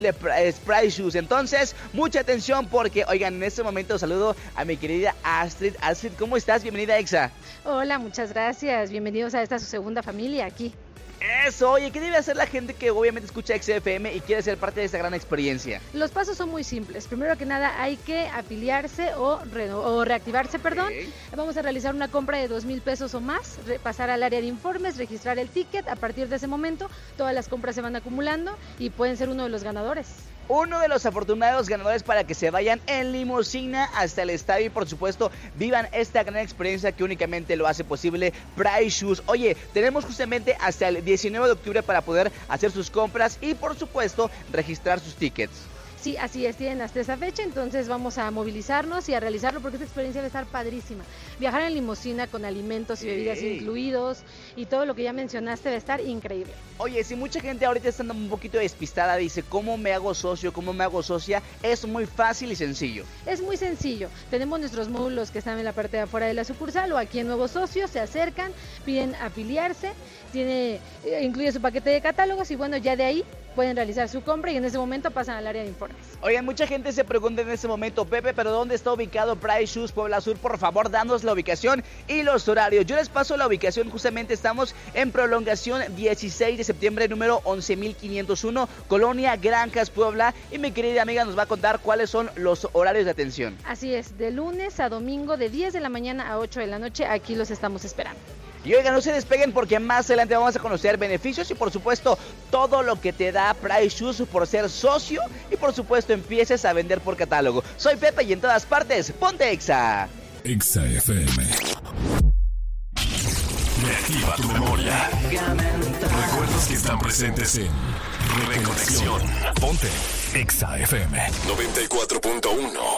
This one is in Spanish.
Price Shoes. Entonces, mucha atención porque, oigan, en este momento saludo a mi querida Astrid. Astrid, ¿cómo estás? Bienvenida a Exa. Hola, muchas gracias. Bienvenidos a esta su segunda familia aquí. Eso, oye, ¿qué debe hacer la gente que obviamente escucha XFM y quiere ser parte de esta gran experiencia? Los pasos son muy simples. Primero que nada hay que afiliarse o reactivarse, perdón. Okay. Vamos a realizar una compra de 2,000 pesos o más, pasar al área de informes, registrar el ticket. A partir de ese momento, todas las compras se van acumulando y pueden ser uno de los ganadores. Uno de los afortunados ganadores para que se vayan en limusina hasta el estadio y por supuesto vivan esta gran experiencia que únicamente lo hace posible Price Shoes. Oye, tenemos justamente hasta el 19 de octubre para poder hacer sus compras y por supuesto registrar sus tickets. Sí, así es, tienen hasta esa fecha, entonces vamos a movilizarnos y a realizarlo porque esta experiencia va a estar padrísima. Viajar en limusina con alimentos y bebidas incluidos y todo lo que ya mencionaste va a estar increíble. Oye, si mucha gente ahorita está un poquito despistada, dice, ¿cómo me hago socio? ¿Cómo me hago socia? Es muy fácil y sencillo. Es muy sencillo. Tenemos nuestros módulos que están en la parte de afuera de la sucursal o aquí en Nuevos Socios, se acercan, piden afiliarse, incluye su paquete de catálogos y bueno, ya de ahí pueden realizar su compra y en ese momento pasan al área de informes. Oigan, mucha gente se pregunta en este momento, Pepe, ¿pero dónde está ubicado Price Shoes Puebla Sur? Por favor, danos la ubicación y los horarios. Yo les paso la ubicación, justamente estamos en prolongación 16 de septiembre, número 11.501, Colonia Granjas, Puebla. Y mi querida amiga nos va a contar cuáles son los horarios de atención. Así es, de lunes a domingo, de 10 de la mañana a 8 de la noche, aquí los estamos esperando. Y oigan, no se despeguen porque más adelante vamos a conocer beneficios y por supuesto todo lo que te da Price Shoes por ser socio y por supuesto empieces a vender por catálogo. Soy Pepe y en todas partes, ponte Exa. Exa FM. Reactiva tu memoria. Recuerdos que están presentes en Reconexión. Ponte Exa FM 94.1.